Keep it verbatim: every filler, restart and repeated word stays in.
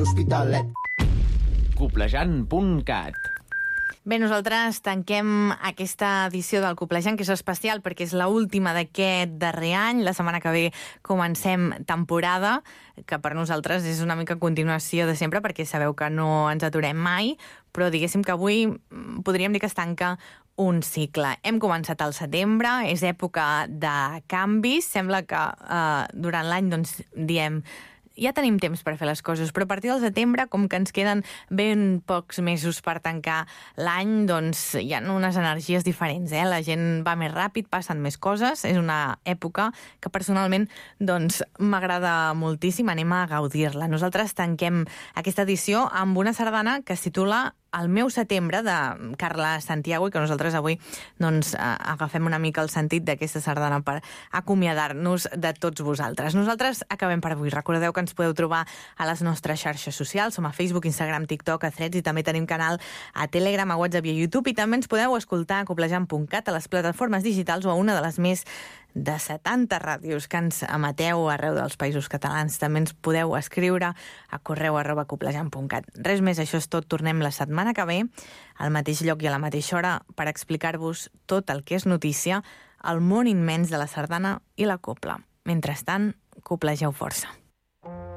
l'Hospitalet. Coplejant punt cat. Bé, nosaltres tanquem aquesta edició del Coplejant, que és especial perquè és l'última d'aquest darrer any. La setmana que ve comencem temporada, que per nosaltres és una mica continuació de sempre, perquè sabeu que no ens aturem mai, però diguéssim que avui podríem dir que es tanca un cicle. Hem començat al setembre, és època de canvis. Sembla que eh, durant l'any doncs, diem ja tenim temps per fer les coses, però a partir del setembre, com que ens queden ben pocs mesos per tancar l'any, doncs hi ha unes energies diferents, eh? La gent va més ràpid, passen més coses, és una època que personalment doncs m'agrada moltíssim, anem a gaudir-la. Nosaltres tanquem aquesta edició amb una sardana que es titula El meu setembre, de Carla Santiago, i que nosaltres avui doncs, agafem una mica el sentit d'aquesta sardana per acomiadar-nos de tots vosaltres. Nosaltres acabem per avui. Recordeu que ens podeu trobar a les nostres xarxes socials. Som a Facebook, Instagram, TikTok, a Threads, i també tenim canal a Telegram, a WhatsApp i a YouTube. I també ens podeu escoltar a coplejant punt cat, a les plataformes digitals o a una de les més de setanta ràdios que ens emeteu arreu dels països catalans. També ens podeu escriure a correu arroba coplejant punt cat. Res més, això és tot. Tornem la setmana que ve al mateix lloc i a la mateixa hora per explicar-vos tot el que és notícia al món immens de la sardana i la copla. Mentrestant, coplegeu força.